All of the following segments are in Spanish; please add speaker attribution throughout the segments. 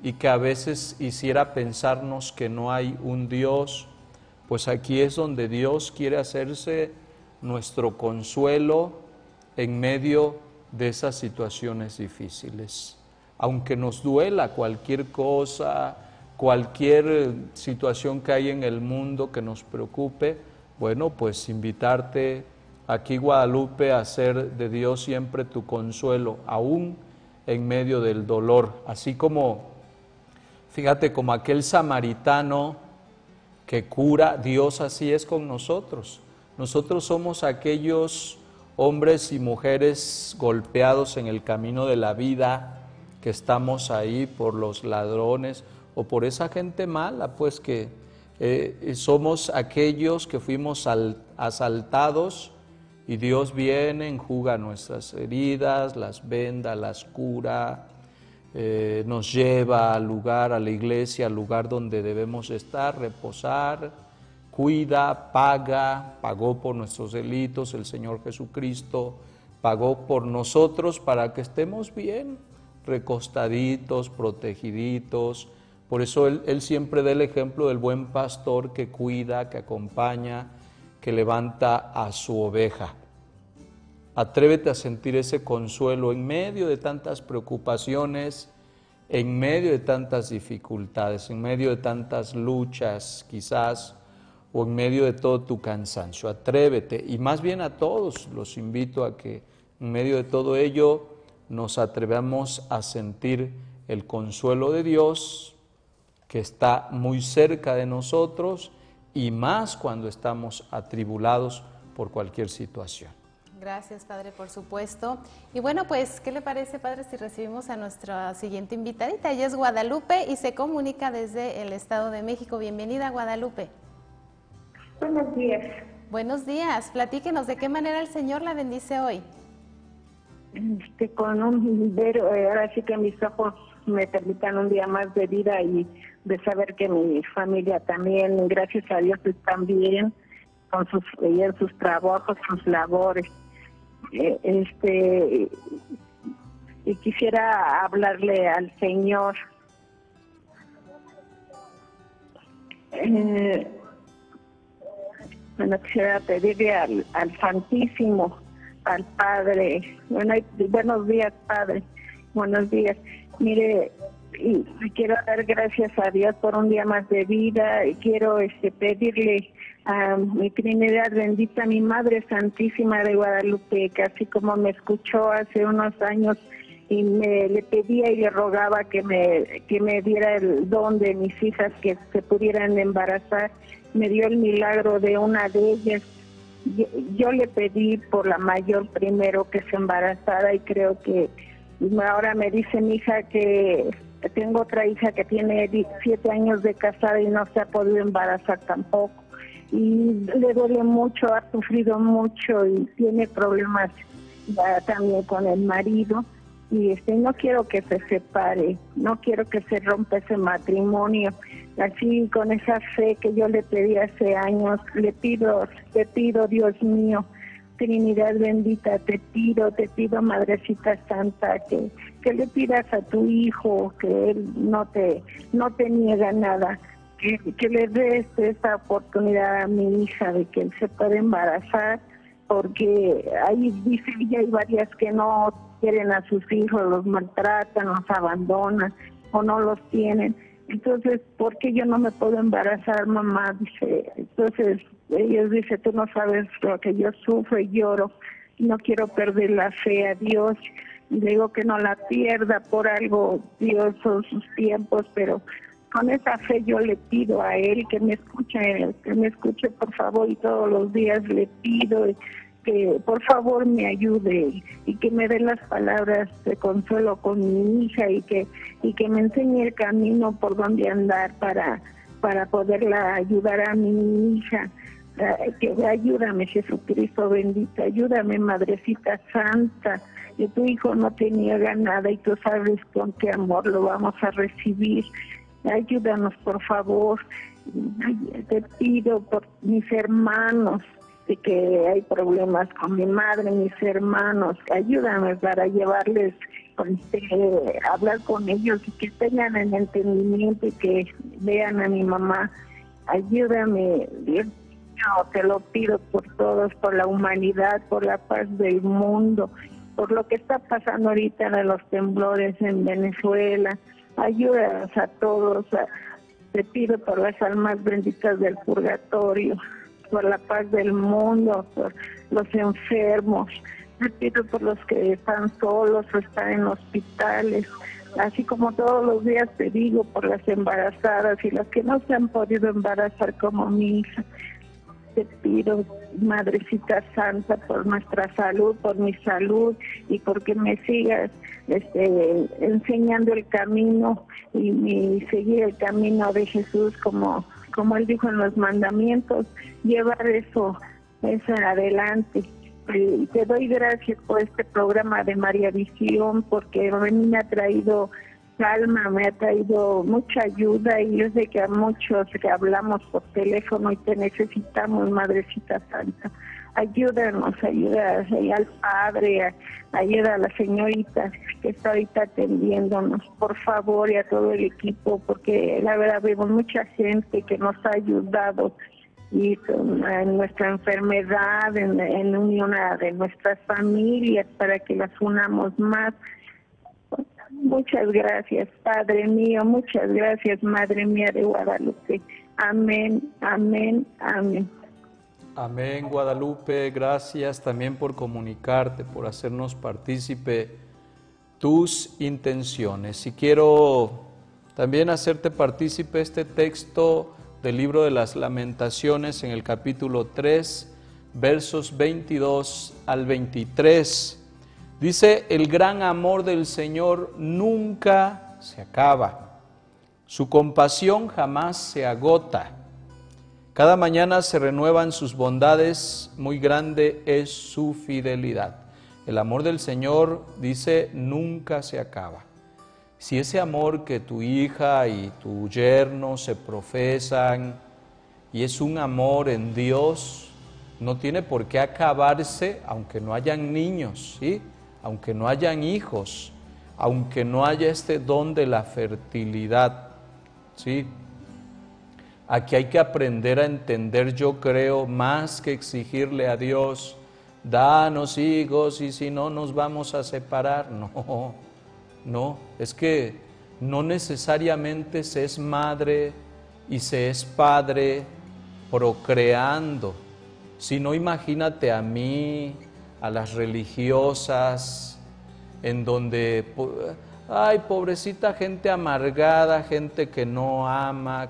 Speaker 1: y que a veces hiciera pensarnos que no hay un Dios, pues aquí es donde Dios quiere hacerse nuestro consuelo en medio de esas situaciones difíciles. Aunque nos duela cualquier cosa, cualquier situación que hay en el mundo que nos preocupe, bueno, pues invitarte aquí, Guadalupe, a hacer de Dios siempre tu consuelo, aún en medio del dolor. Así como, fíjate, como aquel samaritano que cura, Dios así es con nosotros. Nosotros somos aquellos hombres y mujeres golpeados en el camino de la vida, que estamos ahí por los ladrones o por esa gente mala, pues que somos aquellos que fuimos asaltados y Dios viene, enjuga nuestras heridas, las venda, las cura, nos lleva al lugar, a la iglesia, al lugar donde debemos estar, reposar, cuida, pagó por nuestros delitos, el Señor Jesucristo pagó por nosotros para que estemos bien, recostaditos, protegiditos. Por eso él siempre da el ejemplo del buen pastor que cuida, que acompaña, que levanta a su oveja. Atrévete a sentir ese consuelo en medio de tantas preocupaciones, en medio de tantas dificultades, en medio de tantas luchas quizás, o en medio de todo tu cansancio. Atrévete, y más bien a todos los invito a que en medio de todo ello nos atrevamos a sentir el consuelo de Dios, que está muy cerca de nosotros, y más cuando estamos atribulados por cualquier situación.
Speaker 2: Gracias, Padre, por supuesto. Y bueno, pues, ¿qué le parece, Padre, si recibimos a nuestra siguiente invitadita? Ella es Guadalupe y se comunica desde el Estado de México. Bienvenida, Guadalupe.
Speaker 3: Buenos días.
Speaker 2: Buenos días. Platíquenos, ¿de qué manera el Señor la bendice hoy?
Speaker 3: Con un ver, ahora sí que mis ojos me permitan un día más de vida y de saber que mi familia también, gracias a Dios, están bien con sus trabajos, sus labores. Y quisiera hablarle al Señor. Bueno, quisiera pedirle al Santísimo, al Padre. Bueno, buenos días, Padre. Buenos días. Mire, y quiero dar gracias a Dios por un día más de vida. Y quiero pedirle a mi Trinidad bendita, mi Madre Santísima de Guadalupe, que así como me escuchó hace unos años y le pedía y le rogaba que me diera el don de mis hijas que se pudieran embarazar, me dio el milagro de una de ellas. Yo le pedí por la mayor primero que se embarazara, y creo que ahora me dice mi hija que tengo otra hija que tiene 17 años de casada y no se ha podido embarazar tampoco. Y le duele mucho, ha sufrido mucho y tiene problemas ya también con el marido. Y no quiero que se separe, no quiero que se rompa ese matrimonio. Así, con esa fe que yo le pedí hace años, te pido, Dios mío, Trinidad bendita, te pido, Madrecita Santa, que le pidas a tu hijo, que él no te niega nada, que le des esta oportunidad a mi hija de que él se pueda embarazar, porque ahí dice ella, hay varias que no quieren a sus hijos, los maltratan, los abandonan o no los tienen. Entonces, ¿por qué yo no me puedo embarazar, mamá? Dice, entonces ellos dicen, tú no sabes lo que yo sufro y lloro, no quiero perder la fe a Dios. Y le digo que no la pierda, por algo Dios son sus tiempos, pero con esa fe yo le pido a Él que me escuche por favor, y todos los días le pido que por favor me ayude y que me dé las palabras de consuelo con mi hija y que me enseñe el camino por donde andar para poderla ayudar a mi hija. Que ayúdame, Jesucristo bendito, ayúdame, Madrecita Santa, que tu hijo no te niega nada y tú sabes con qué amor lo vamos a recibir. Ayúdanos, por favor. Te pido por mis hermanos, de que hay problemas con mi madre, mis hermanos. Ayúdame para llevarles hablar con ellos y que tengan el entendimiento y que vean a mi mamá. Ayúdame, Dios mío, te lo pido por todos, por la humanidad, por la paz del mundo, por lo que está pasando ahorita de los temblores en Venezuela. Ayúdanos a todos. Te pido por las almas benditas del purgatorio, por la paz del mundo, por los enfermos. Te pido por los que están solos o están en hospitales, así como todos los días te digo por las embarazadas y las que no se han podido embarazar como mi hija. Te pido, Madrecita Santa, por nuestra salud, por mi salud y porque me sigas enseñando el camino y seguir el camino de Jesús como Él dijo en los mandamientos, llevar eso adelante. Y te doy gracias por este programa de María Visión, porque a mí me ha traído calma, me ha traído mucha ayuda, y yo sé que a muchos que hablamos por teléfono y te necesitamos, Madrecita Santa. Ayúdanos, ayuda al padre, ayuda a la señorita que está ahorita atendiéndonos, por favor, y a todo el equipo, porque la verdad vemos mucha gente que nos ha ayudado y en nuestra enfermedad, en unión de nuestras familias, para que las unamos más. Muchas gracias, Padre mío, muchas gracias, Madre mía de Guadalupe. Amén, amén, amén.
Speaker 1: Amén, Guadalupe, gracias también por comunicarte, por hacernos partícipe tus intenciones. Y quiero también hacerte partícipe este texto del libro de las Lamentaciones en el capítulo 3, versos 22 al 23. Dice: el gran amor del Señor nunca se acaba, su compasión jamás se agota. Cada mañana se renuevan sus bondades, muy grande es su fidelidad. El amor del Señor, dice, nunca se acaba. Si ese amor que tu hija y tu yerno se profesan y es un amor en Dios, no tiene por qué acabarse, aunque no hayan niños, ¿sí? Aunque no hayan hijos, aunque no haya este don de la fertilidad, ¿sí? Aquí hay que aprender a entender, yo creo, más que exigirle a Dios, danos hijos y si no nos vamos a separar. No, es que no necesariamente se es madre y se es padre procreando, sino imagínate a mí, a las religiosas, en donde, ay, pobrecita gente amargada, gente que no ama.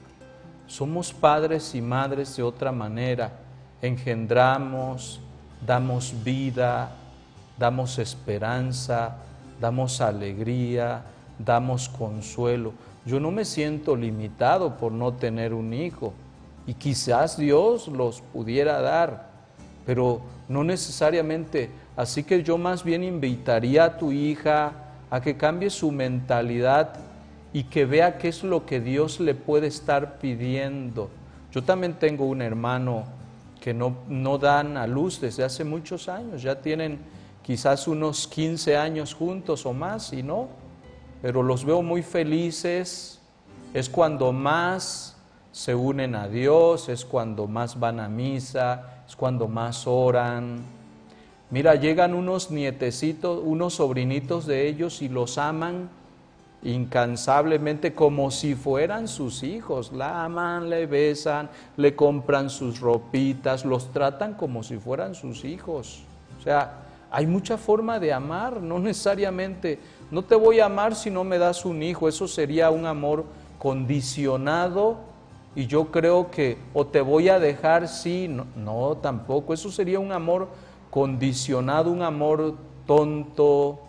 Speaker 1: Somos padres y madres de otra manera, engendramos, damos vida, damos esperanza, damos alegría, damos consuelo. Yo no me siento limitado por no tener un hijo, y quizás Dios los pudiera dar, pero no necesariamente. Así que yo más bien invitaría a tu hija a que cambie su mentalidad y que vea qué es lo que Dios le puede estar pidiendo. Yo también tengo un hermano que no dan a luz desde hace muchos años, ya tienen quizás unos 15 años juntos o más, y no, pero los veo muy felices. Es cuando más se unen a Dios, es cuando más van a misa, es cuando más oran. Mira, llegan unos nietecitos, unos sobrinitos de ellos y los aman incansablemente como si fueran sus hijos. La aman, le besan, le compran sus ropitas, los tratan como si fueran sus hijos. O sea, hay mucha forma de amar, no necesariamente, no te voy a amar si no me das un hijo. Eso sería un amor condicionado, y yo creo que, o te voy a dejar si, no, tampoco. Eso sería un amor condicionado, un amor tonto,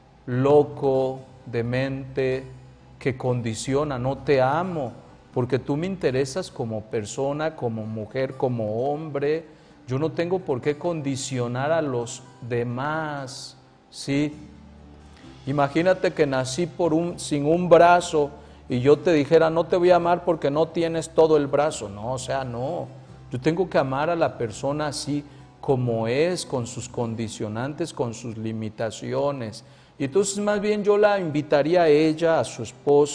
Speaker 1: loco, demente, que condiciona. No te amo porque tú me interesas como persona, como mujer, como hombre. Yo no tengo por qué condicionar a los demás, ¿sí? Imagínate que nací sin un brazo y yo te dijera, no te voy a amar porque no tienes todo el brazo. No, o sea, no. Yo tengo que amar a la persona así como es, con sus condicionantes, con sus limitaciones. Y entonces más bien yo la invitaría a ella, a su esposo,